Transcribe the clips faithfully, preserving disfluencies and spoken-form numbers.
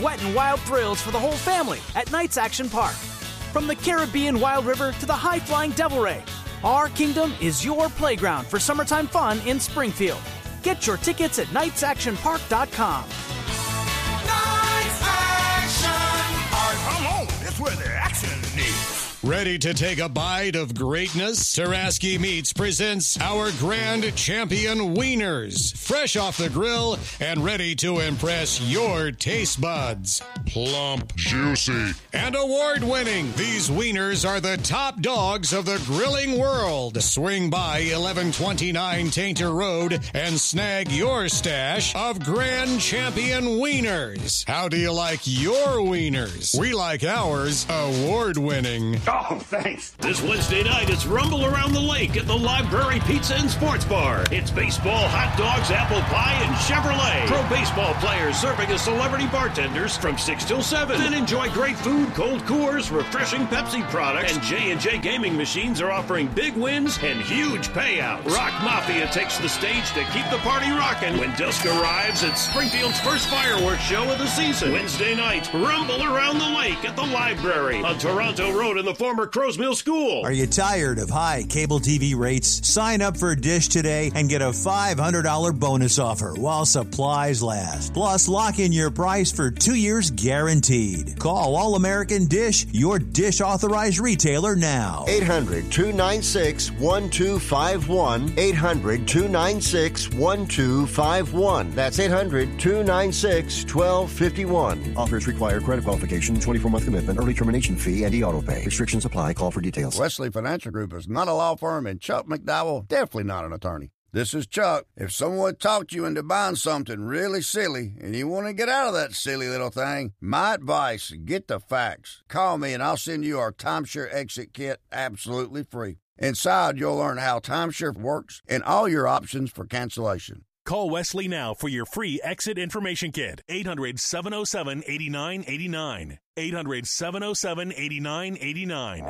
Wet and wild thrills for the whole family at Knights Action Park. From the Caribbean Wild River to the high-flying Devil Ray, our kingdom is your playground for summertime fun in Springfield. Get your tickets at knights action park dot com. Knights Action Park. Come on, that's where the action is. Ready to take a bite of greatness? Saraski Meats presents our grand champion wieners. Fresh off the grill and ready to impress your taste buds. Plump, juicy, and award-winning. These wieners are the top dogs of the grilling world. Swing by eleven twenty-nine Tainter Road and snag your stash of grand champion wieners. How do you like your wieners? We like ours award-winning. Oh, thanks. This Wednesday night, it's Rumble Around the Lake at the Library Pizza and Sports Bar. It's baseball, hot dogs, apple pie, and Chevrolet. Pro baseball players serving as celebrity bartenders from six till seven. Then enjoy great food, cold Coors, refreshing Pepsi products, and J and J Gaming Machines are offering big wins and huge payouts. Rock Mafia takes the stage to keep the party rocking when dusk arrives at Springfield's first fireworks show of the season. Wednesday night, Rumble Around the Lake at the Library on Toronto Road in the former Crow's Mill School. Are you tired of high cable T V rates? Sign up for Dish today and get a five hundred dollars bonus offer while supplies last. Plus, lock in your price for two years guaranteed. Call All American Dish, your Dish authorized retailer now. eight hundred, two nine six, one two five one. eight hundred, two nine six, one two five one. That's eight hundred, two nine six, one two five one. Offers require credit qualification, twenty-four month commitment, early termination fee, and e-auto pay. Restrictions apply. Call for details. Wesley Financial Group is not a law firm, and Chuck McDowell, definitely not an attorney. This is Chuck. If someone talked you into buying something really silly and you want to get out of that silly little thing, my advice, get the facts. Call me and I'll send you our Timeshare Exit Kit absolutely free. Inside, you'll learn how timeshare works and all your options for cancellation. Call Wesley now for your free exit information kit. eight hundred, seven oh seven, eight nine eight nine. eight hundred, seven oh seven, eight nine eight nine.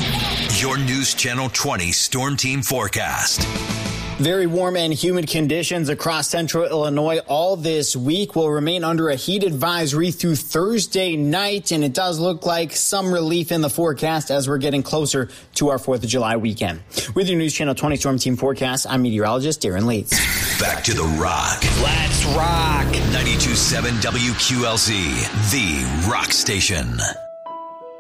Your News Channel twenty Storm Team forecast. Very warm and humid conditions across central Illinois all this week. Will remain under a heat advisory through Thursday night, and it does look like some relief in the forecast as we're getting closer to our fourth of July weekend. With your News Channel twenty Storm Team forecast, I'm meteorologist Darren Leitz. Back to the rock. Let's rock. ninety-two point seven W Q L Z, the rock station.